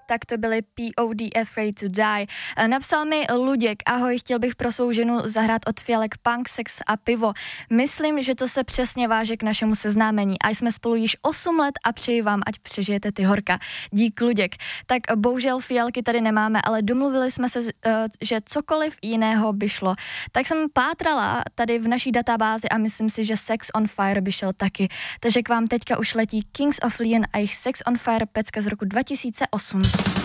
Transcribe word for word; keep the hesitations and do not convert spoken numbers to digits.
tak to byly P O D Afraid to Die. Napsal mi Luděk, ahoj, chtěl bych pro svou ženu zahrát od Fialek Punk, Sex a pivo. Myslím, že to se přesně váže k našemu seznámení a jsme spolu již osm let a přeji vám, ať přežijete ty horka. Dík, Luděk. Tak bohužel Fialky tady nemáme, ale domluvili jsme se, že cokoliv jiného by šlo. Tak jsem pátrala tady v naší databázi a myslím si, že Sex on Fire by šel taky. Takže k vám teďka už letí Kings of Leon a jejich Sex on Fire pecka z roku dva tisíce osm.